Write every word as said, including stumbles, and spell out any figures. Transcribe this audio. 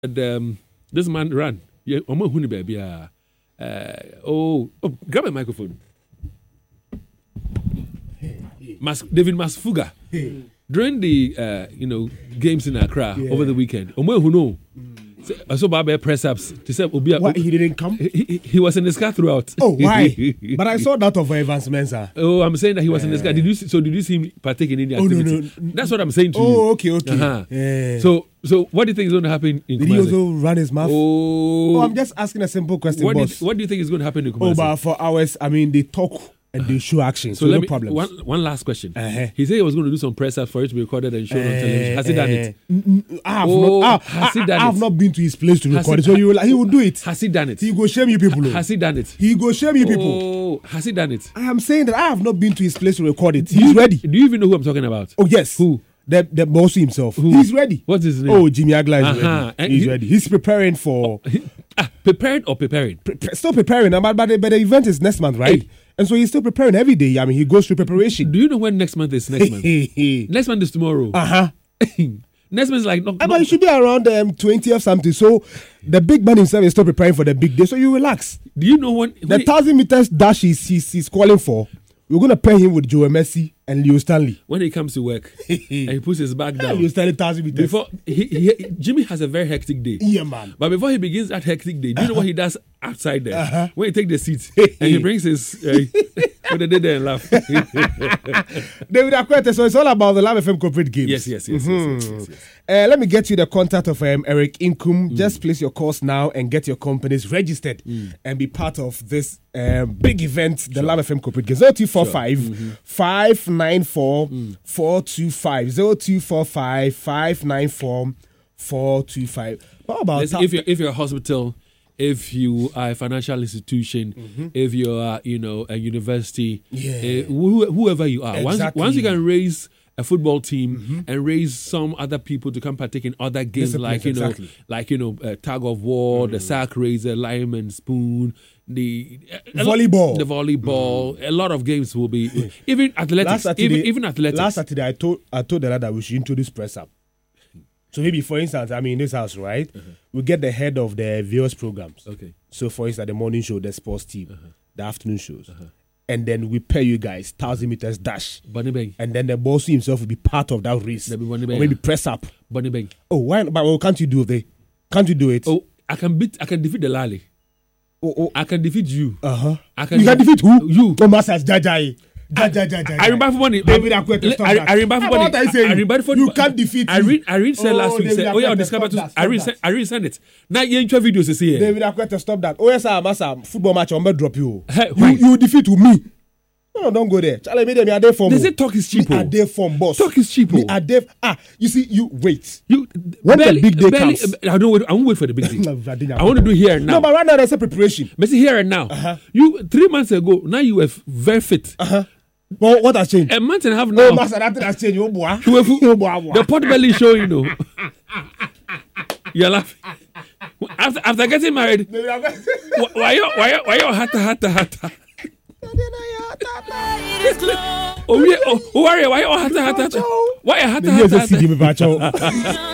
And, um, this man ran. Yeah, Omo Huni baby. Uh, oh, oh, grab a microphone. Mas, David Masfuga. Hey. During the uh, you know games in Accra yeah. over the weekend, Omo Huno. I saw Baba press ups to say Why he didn't come? He, he, he was in his car throughout. Oh, why? But I saw that of Evans Mensah. Oh, I'm saying that he was uh, in his car. Did you see, so did you see him partake in any activity? Oh, no, no. That's what I'm saying to oh, you. Oh, okay, okay. Uh-huh. Yeah. So, so what do you think is going to happen in Did Kumasi? he also run his mouth? Oh, oh I'm just asking a simple question, what boss. Do you, what do you think is going to happen in Kumasi? Oh, but for hours, I mean, they talk and they show action, so, so no problem. One, one last question. Uh-huh. He said he was going to do some press ups for it to be recorded and shown uh, on television. Has he done it? Uh, I have, oh, not, I, has he done I, I have it? not been to his place to has record he, it, so he will, he will do it. Has he done it? He go shame you people. Has he done it? He go shame you people. Oh, has he done it? I am saying that I have not been to his place to record it. He's do you, ready. Do you even know who I'm talking about? Oh, yes. Who? The, the boss himself. Who? He's ready. What's his name? Oh, Jimmy Agla is uh-huh. ready. He's he, ready. He's preparing for... Oh, he, ah, prepared or preparing? Pre- pre- still preparing, but, but, the, but the event is next month, right? Hey. And so he's still preparing every day. I mean, he goes through preparation. Do you know when next month is next month? Next month is tomorrow. Uh-huh. Next month is like... No, but no. it should be around um, twentieth something. So the big man himself is still preparing for the big day. So you relax. Do you know when... when the one thousand meters dash he's, he's, he's calling for, we're going to pair him with Joe Messi and Leo Stanley. When he comes to work and he puts his back down. Leo Stanley one thousand meters. Before, he, he, Jimmy has a very hectic day. Yeah, man. But before he begins that hectic day, do you know what he does outside there? Uh-huh. When he takes the seat and he brings his... Uh, when they did there and laugh. David Akwete, so it's all about the Love F M corporate games. Yes, yes, yes. Mm-hmm. yes, yes, yes, yes. Uh, let me get you the contact of um, Eric Inkum. Mm. Just place your calls now and get your companies registered mm. and be part of this um, big event, the sure. Love F M corporate games. zero two four five, five nine four, four two five. zero two four five, five nine four, four two five. What about Listen, if you're if you're a hospital, if you are a financial institution, mm-hmm. if you are, you know, a university, yeah. uh, wh- whoever you are, exactly. once, once you can raise a football team mm-hmm. and raise some other people to come partake in other games, like you exactly. know, like you know, uh, tug of war, mm-hmm. the sack raiser, lime and spoon, the uh, volleyball, the volleyball. Mm-hmm. A lot of games will be even athletics, Saturday, even even athletics. Last Saturday, I told I told the lad that we should introduce press up. So maybe, for instance, I mean, in this house, right, uh-huh. we get the head of the various programs. Okay. So, for instance, the morning show, the sports team, uh-huh. the afternoon shows. Uh-huh. And then we pay you guys thousand meters dash. Bunny Bang. And then the boss himself will be part of that race. Or maybe press up. Bunny Bang. Oh, why? But well, can't you do it? Can't you do it? Oh, I can beat. I can defeat the Lali. Oh, oh. I can defeat you. Uh huh. I can. You can defeat who? You. Oh, Masters Jajai. Ja, ja, ja, ja, I remember for money. David Akwete, stop I, that. I remember for money. I, I remember for you can't defeat. I read. I read. Said oh, last week. David Said, oh yeah, Akwete, discover to. that, I read. that. I read. Send it. Now you intro videos to see. David Akwete, stop that. Oh yes, sir, massa football match. I'm gonna drop you. Hey, you, you defeat me. No, don't go there. Charlie, me, me are there for They say talk is cheap. Me are there for boss. Talk is cheap. Me are there. Ah, you see, you wait. You when barely, the big day barely, comes. I don't wait. I won't wait for the big day. I want to do here and now. No, but right now there's a preparation. But see here and now. Uh-huh. You three months ago. Now you were very fit. Uh huh. Well, what has changed? A month and a half now. Oh, master, that has changed. The pot belly show, you know. You're laughing. After, after getting married, why you why you why you hata hata hata? Oh yeah, oh why you why you hata hata? Why you hata hata?